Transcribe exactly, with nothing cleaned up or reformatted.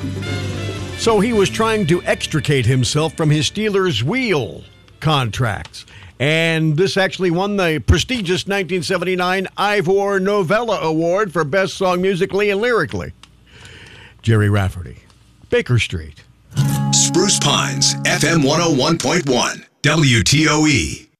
So he was trying to extricate himself from his Steelers wheel contracts. And this actually won the prestigious nineteen seventy-nine Ivor Novello Award for Best Song Musically and Lyrically. Jerry Rafferty, Baker Street. Spruce Pines, F M one oh one point one, W T O E.